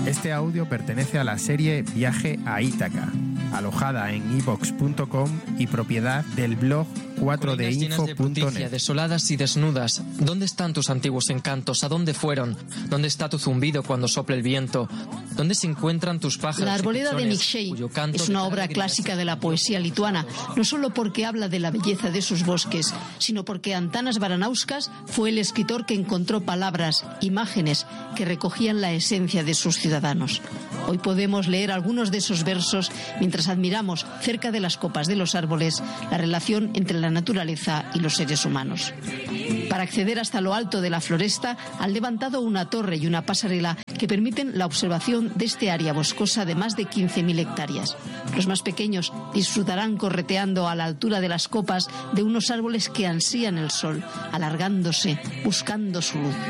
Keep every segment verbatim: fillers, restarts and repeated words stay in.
Este audio pertenece a la serie Viaje a Ítaca, alojada en i vox punto com y propiedad del blog cuatro d info punto net. Desoladas y desnudas, ¿dónde están tus antiguos encantos? ¿A dónde fueron? ¿Dónde está tu zumbido cuando sopla el viento? ¿Dónde se encuentran tus pájaros? La Arboleda de Nikszej es una obra clásica de la poesía lituana, no solo porque habla de la belleza de sus bosques, sino porque Antanas Baranauskas fue el escritor que encontró palabras, imágenes que recogían la esencia de sus ciudadanos. Hoy podemos leer algunos de esos versos mientras admiramos cerca de las copas de los árboles la relación entre la naturaleza y los seres humanos. Para acceder hasta lo alto de la floresta han levantado una torre y una pasarela que permiten la observación de este área boscosa de más de quince mil hectáreas. Los más pequeños disfrutarán correteando a la altura de las copas de unos árboles que ansían el sol, alargándose, buscando su luz.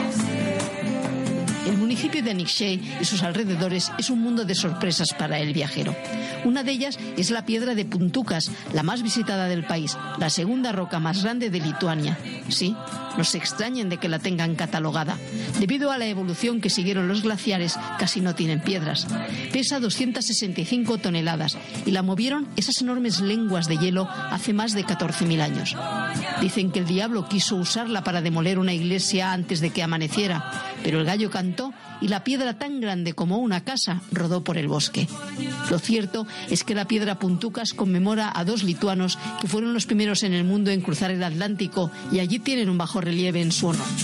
El municipio de Nikszej y sus alrededores es un mundo de sorpresas para el viajero. Una de ellas es la piedra de Puntukas, la más visitada del país, la segunda roca más grande de Lituania. Sí, no se extrañen de que la tengan catalogada. Debido a la evolución que siguieron los glaciares, casi no tienen piedras. Pesa doscientas sesenta y cinco toneladas y la movieron esas enormes lenguas de hielo hace más de catorce mil años. Dicen que el diablo quiso usarla para demoler una iglesia antes de que amaneciera, pero el gallo cantó y la piedra tan grande como una casa rodó por el bosque. Lo cierto es que la piedra Puntukas conmemora a dos lituanos que fueron los primeros en el mundo en cruzar el Atlántico y allí tienen un bajorrelieve en su honor.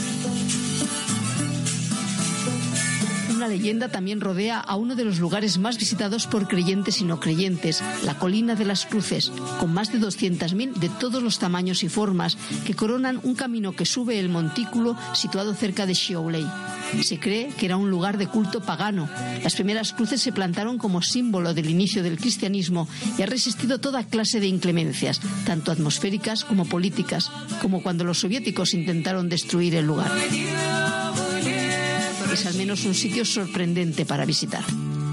Una leyenda también rodea a uno de los lugares más visitados por creyentes y no creyentes, la Colina de las Cruces, con más de doscientas mil de todos los tamaños y formas que coronan un camino que sube el montículo situado cerca de Šiauliai. Se cree que era un lugar de culto pagano. Las primeras cruces se plantaron como símbolo del inicio del cristianismo y ha resistido toda clase de inclemencias, tanto atmosféricas como políticas, como cuando los soviéticos intentaron destruir el lugar. Es al menos un sitio sorprendente para visitar.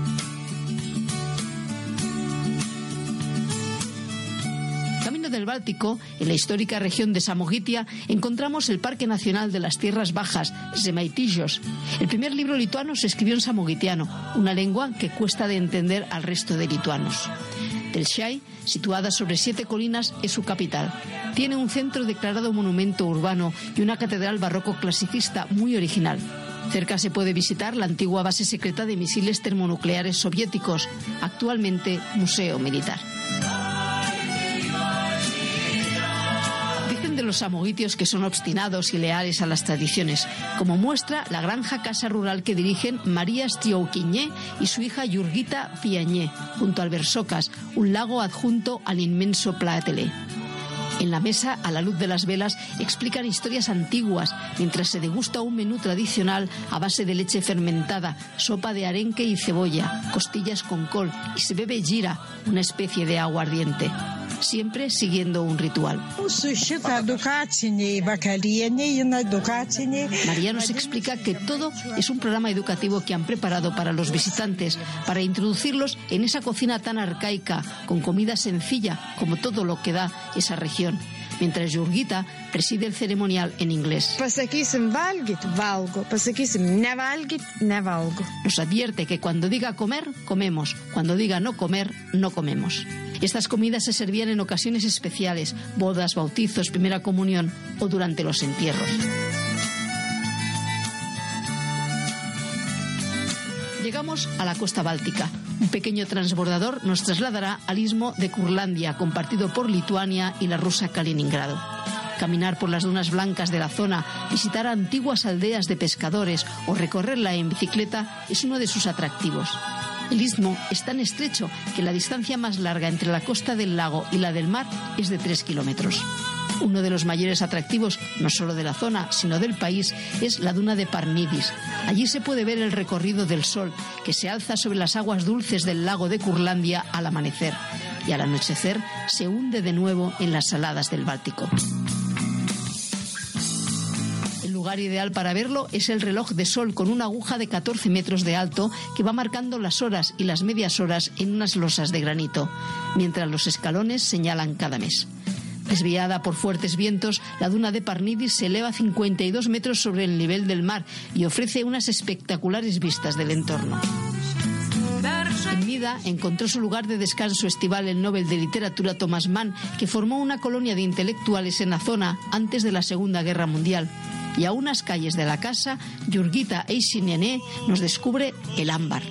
Camino del Báltico, en la histórica región de Samogitia, encontramos el Parque Nacional de las Tierras Bajas, Žemaitijos. El primer libro lituano se escribió en samogitiano, una lengua que cuesta de entender al resto de lituanos. Telšiai, situada sobre siete colinas, es su capital. Tiene un centro declarado monumento urbano y una catedral barroco clasicista muy original. Cerca se puede visitar la antigua base secreta de misiles termonucleares soviéticos, actualmente museo militar. Dicen de los samogitios que son obstinados y leales a las tradiciones, como muestra la granja casa rural que dirigen María Strioukiñé y su hija Jurgita Fiañé, junto al Versocas, un lago adjunto al inmenso Plaetele. En la mesa, a la luz de las velas, explican historias antiguas, mientras se degusta un menú tradicional a base de leche fermentada, sopa de arenque y cebolla, costillas con col, y se bebe gira, una especie de aguardiente. Siempre siguiendo un ritual. María nos explica que todo es un programa educativo que han preparado para los visitantes, para introducirlos en esa cocina tan arcaica, con comida sencilla, como todo lo que da esa región. Mientras Jurgita preside el ceremonial en inglés. Nos advierte que cuando diga comer, comemos. Cuando diga no comer, no comemos. Estas comidas se servían en ocasiones especiales, bodas, bautizos, primera comunión o durante los entierros. Llegamos a la costa báltica. Un pequeño transbordador nos trasladará al istmo de Curlandia, compartido por Lituania y la rusa Kaliningrado. Caminar por las dunas blancas de la zona, visitar antiguas aldeas de pescadores o recorrerla en bicicleta es uno de sus atractivos. El istmo es tan estrecho que la distancia más larga entre la costa del lago y la del mar es de tres kilómetros. Uno de los mayores atractivos, no solo de la zona, sino del país, es la duna de Parnidis. Allí se puede ver el recorrido del sol, que se alza sobre las aguas dulces del lago de Curlandia al amanecer, y al anochecer se hunde de nuevo en las saladas del Báltico. El lugar ideal para verlo es el reloj de sol con una aguja de catorce metros de alto que va marcando las horas y las medias horas en unas losas de granito, mientras los escalones señalan cada mes. Desviada por fuertes vientos, la duna de Parnidis se eleva cincuenta y dos metros sobre el nivel del mar y ofrece unas espectaculares vistas del entorno. En Nida encontró su lugar de descanso estival el Nobel de Literatura Thomas Mann, que formó una colonia de intelectuales en la zona antes de la Segunda Guerra Mundial. Y a unas calles de la casa, Jurgita Eisiniene nos descubre el ámbar.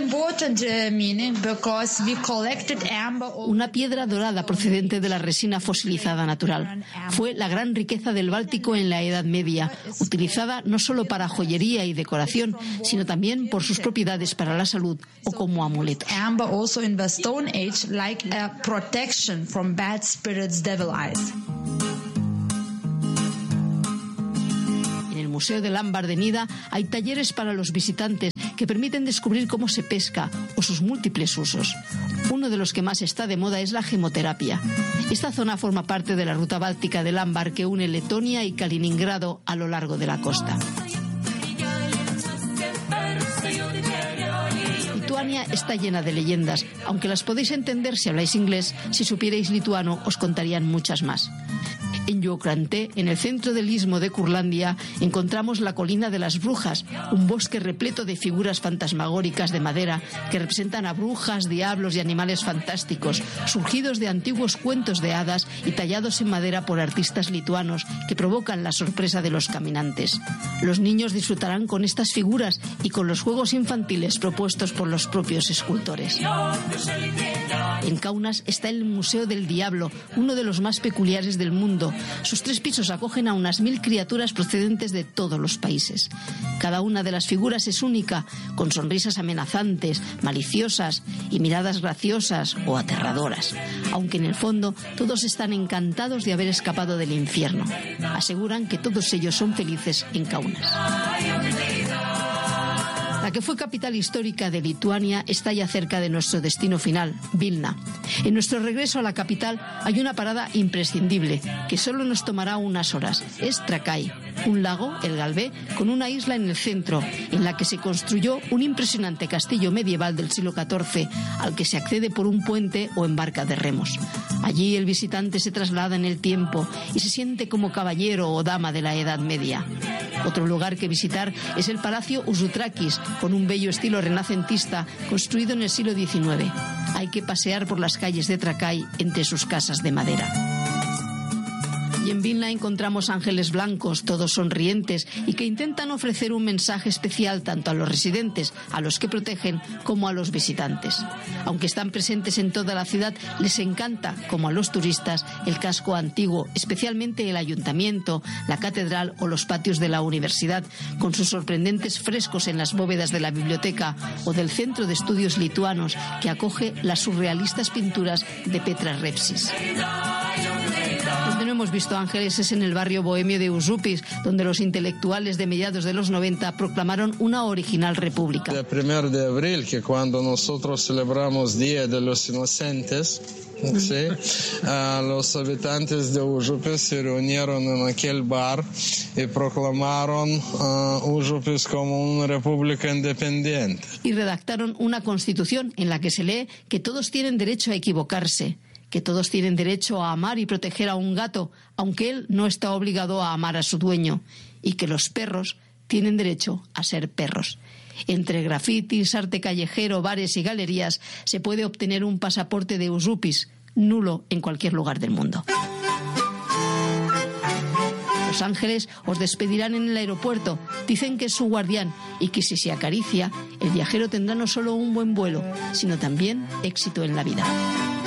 Una piedra dorada procedente de la resina fosilizada natural. Fue la gran riqueza del Báltico en la Edad Media, utilizada no solo para joyería y decoración, sino también por sus propiedades para la salud o como amuletos. En el Museo del Ámbar de Nida hay talleres para los visitantes que permiten descubrir cómo se pesca o sus múltiples usos. Uno de los que más está de moda es la gemoterapia. Esta zona forma parte de la ruta báltica del ámbar que une Letonia y Kaliningrado a lo largo de la costa. Lituania está llena de leyendas, aunque las podéis entender si habláis inglés. Si supierais lituano os contarían muchas más. En Juokrantė, en el centro del istmo de Curlandia, encontramos la colina de las brujas, un bosque repleto de figuras fantasmagóricas de madera que representan a brujas, diablos y animales fantásticos, surgidos de antiguos cuentos de hadas y tallados en madera por artistas lituanos que provocan la sorpresa de los caminantes. Los niños disfrutarán con estas figuras y con los juegos infantiles propuestos por los propios escultores. En Kaunas está el Museo del Diablo, uno de los más peculiares del mundo. Sus tres pisos acogen a unas mil criaturas procedentes de todos los países. Cada una de las figuras es única, con sonrisas amenazantes, maliciosas y miradas graciosas o aterradoras. Aunque en el fondo todos están encantados de haber escapado del infierno. Aseguran que todos ellos son felices en Kaunas. La que fue capital histórica de Lituania está ya cerca de nuestro destino final, Vilna. En nuestro regreso a la capital hay una parada imprescindible que solo nos tomará unas horas. Es Trakai, un lago, el Galvé, con una isla en el centro, en la que se construyó un impresionante castillo medieval del siglo catorce, al que se accede por un puente o en barca de remos. Allí el visitante se traslada en el tiempo y se siente como caballero o dama de la Edad Media. Otro lugar que visitar es el Palacio Usutrakis, con un bello estilo renacentista construido en el siglo diecinueve. Hay que pasear por las calles de Trakai entre sus casas de madera. Y en Vilna encontramos ángeles blancos, todos sonrientes, y que intentan ofrecer un mensaje especial tanto a los residentes, a los que protegen, como a los visitantes. Aunque están presentes en toda la ciudad, les encanta, como a los turistas, el casco antiguo, especialmente el ayuntamiento, la catedral o los patios de la universidad, con sus sorprendentes frescos en las bóvedas de la biblioteca o del Centro de Estudios Lituanos, que acoge las surrealistas pinturas de Petra Repšys. Donde no hemos visto ángeles es en el barrio bohemio de Užupis, donde los intelectuales de mediados de los noventa proclamaron una original república. El primero de abril, que cuando nosotros celebramos Día de los Inocentes, ¿sí? uh, los habitantes de Užupis se reunieron en aquel bar y proclamaron uh, Užupis como una república independiente. Y redactaron una constitución en la que se lee que todos tienen derecho a equivocarse, que todos tienen derecho a amar y proteger a un gato, aunque él no está obligado a amar a su dueño, y que los perros tienen derecho a ser perros. Entre grafitis, arte callejero, bares y galerías se puede obtener un pasaporte de Užupis, nulo en cualquier lugar del mundo. Los ángeles os despedirán en el aeropuerto, dicen que es su guardián y que si se acaricia, el viajero tendrá no solo un buen vuelo, sino también éxito en la vida.